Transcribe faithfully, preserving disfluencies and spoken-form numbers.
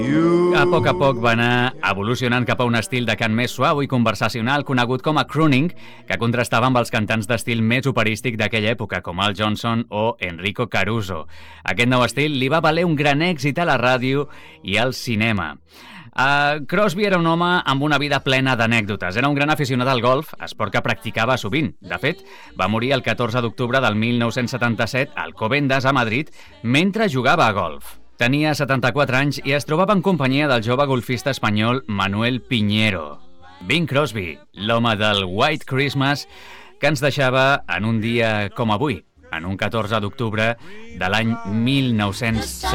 A poc a poc va anar evolucionant cap a un estil de cant més suau i conversacional conegut com a crooning, que contrastava amb els cantants d'estil més operístic d'aquella època, com Al Johnson o Enrico Caruso. Aquest nou estil li va valer un gran èxit a la ràdio i al cinema. Uh, Crosby era un home amb una vida plena d'anècdotes. Era un gran aficionat al golf, esport que practicava sovint. De fet, va morir el catorze d'octubre del mil nou-cents setanta-set al Alcobendas, a Madrid, mentre jugava a golf. Tenia setanta-quatre anys i es trobava en companyia del jove golfista espanyol Manuel Piñero. Bing Crosby, l'home del White Christmas, que ens deixava en un dia com avui, en un catorze d'octubre de l'any mil nou-cents setanta-set.